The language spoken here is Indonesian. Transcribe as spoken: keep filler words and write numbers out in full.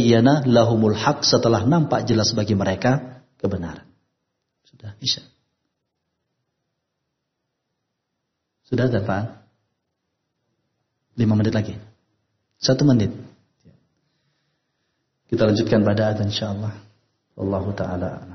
tabayyana lahumul haq, setelah nampak jelas bagi mereka kebenaran. Sudah Isya. Sudah ada Pak? Lima menit lagi. Satu menit. Kita lanjutkan pada adzan insyaallah. Wallahu taala.